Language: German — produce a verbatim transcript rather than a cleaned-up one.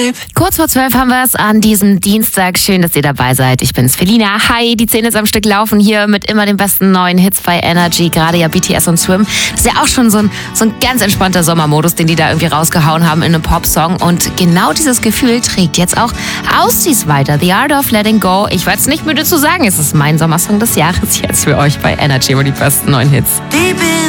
Vibe. Kurz vor zwölf haben wir es an diesem Dienstag. Schön, dass ihr dabei seid. Ich bin's, Felina. Hi, die Zähne ist am Stück laufen hier mit immer den besten neuen Hits bei Energy. Gerade ja B T S und Swim. Das ist ja auch schon so ein, so ein ganz entspannter Sommermodus, den die da irgendwie rausgehauen haben in einem Popsong. Und genau dieses Gefühl trägt jetzt auch Austies weiter. The Art of Letting Go. Ich werde es nicht müde zu sagen, es ist mein Sommersong des Jahres jetzt für euch bei Energy. Immer die besten neuen Hits. Deep in